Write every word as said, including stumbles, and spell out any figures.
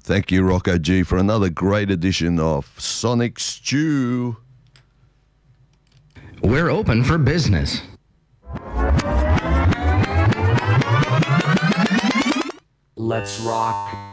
Thank you, Rocco G, for another great edition of Sonic Stew. We're open for business. Let's rock.